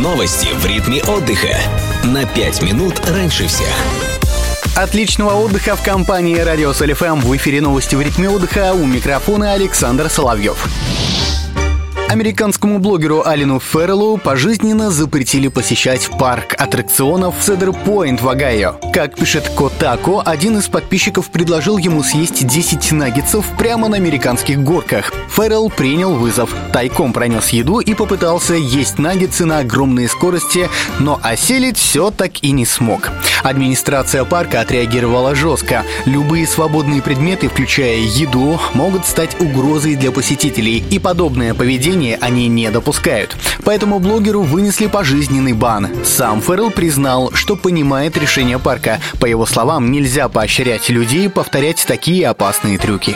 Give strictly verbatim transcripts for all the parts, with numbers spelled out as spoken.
Новости в ритме отдыха. На пять минут раньше всех. Отличного отдыха в компании Радио Соль эф эм. В эфире новости в ритме отдыха. У микрофона Александр Соловьев. Американскому блогеру Аллену Ферреллу пожизненно запретили посещать парк аттракционов Цедр-Пойнт в Огайо. Как пишет Котако, один из подписчиков предложил ему съесть десять наггетсов прямо на американских горках. Феррелл принял вызов, тайком пронес еду и попытался есть наггетсы на огромной скорости, но осилить все так и не смог. Администрация парка отреагировала жестко. Любые свободные предметы, включая еду, могут стать угрозой для посетителей, и подобное поведение они не допускают. Поэтому блогеру вынесли пожизненный бан. Сам Феррелл признал, что понимает решение парка. По его словам, нельзя поощрять людей повторять такие опасные трюки.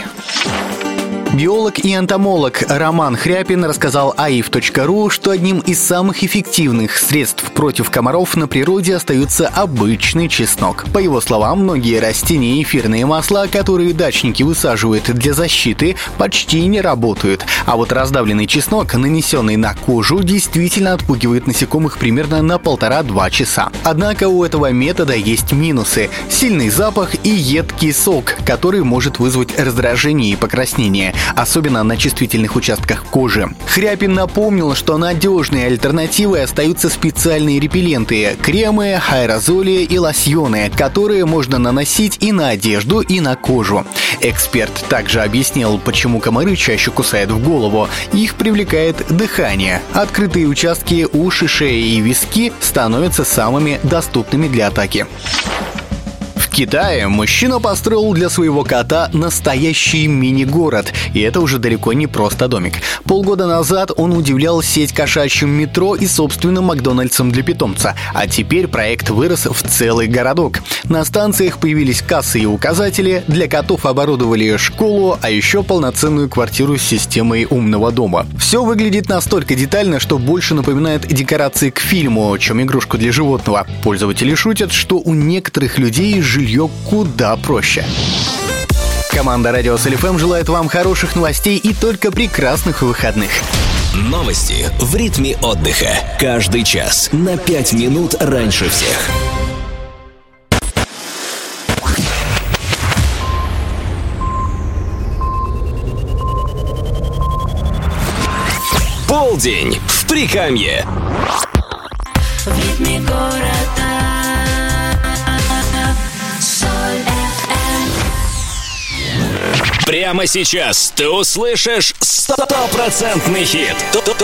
Биолог и энтомолог Роман Хряпин рассказал а и эф точка ру, что одним из самых эффективных средств против комаров на природе остается обычный чеснок. По его словам, многие растения и эфирные масла, которые дачники высаживают для защиты, почти не работают. А вот раздавленный чеснок, нанесенный на кожу, действительно отпугивает насекомых примерно на полтора-два часа. Однако у этого метода есть минусы: сильный запах и едкий сок, который может вызвать раздражение и покраснение, особенно на чувствительных участках кожи. Хряпин напомнил, что надежной альтернативой остаются специальные репелленты, кремы, аэрозоли и лосьоны, которые можно наносить и на одежду, и на кожу. Эксперт также объяснил, почему комары чаще кусают в голову. Их привлекает дыхание. Открытые участки уши, шеи и виски становятся самыми доступными для атаки. В Китае мужчина построил для своего кота настоящий мини-город, и это уже далеко не просто домик. Полгода назад он удивлял сеть кошачьим метро и собственным Макдональдсом для питомца, а теперь проект вырос в целый городок. На станциях появились кассы и указатели, для котов оборудовали школу, а еще полноценную квартиру с системой умного дома. Все выглядит настолько детально, что больше напоминает декорации к фильму, чем игрушку для животного. Пользователи шутят, что у некоторых людей жилье куда проще. Команда Радио Соль эф эм желает вам хороших новостей и только прекрасных выходных. Новости в ритме отдыха. Каждый час на пять минут раньше всех. Полдень в Прикамье. В ритме города. Прямо сейчас ты услышишь стопроцентный хит.